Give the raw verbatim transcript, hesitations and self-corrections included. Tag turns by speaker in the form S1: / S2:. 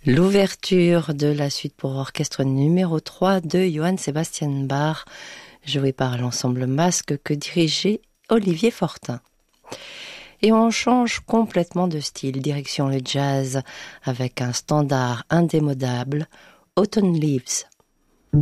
S1: L'ouverture de la suite pour orchestre numéro trois de Johann Sebastian Bach, jouée par l'ensemble Masque que dirigeait Olivier Fortin. Et on change complètement de style, direction le jazz, avec un standard indémodable, Autumn Leaves.